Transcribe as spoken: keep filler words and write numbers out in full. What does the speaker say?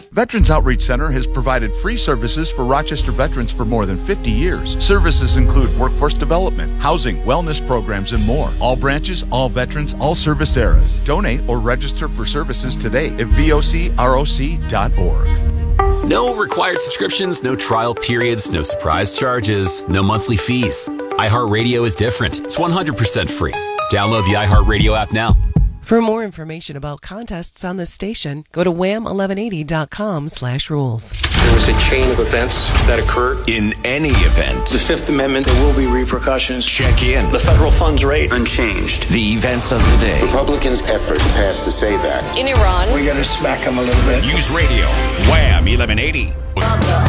Veterans Outreach Center has provided free services for Rochester veterans for more than fifty years. Services include workforce development, housing, wellness programs, and more. All branches, all veterans, all service eras. Donate or register for services today at V O C R O C dot org. No required subscriptions, no trial periods, no surprise charges, no monthly fees. iHeartRadio is different. It's one hundred percent free. Download the iHeartRadio app now. For more information about contests on this station, go to wham eleven eighty dot com slash rules. There was a chain of events that occurred. In any event, The Fifth Amendment, there will be repercussions. check in. The federal funds rate, unchanged. The events of the day. Republicans' effort passed to say that. In Iran, We got to smack them a little bit. News Radio, Wham eleven eighty.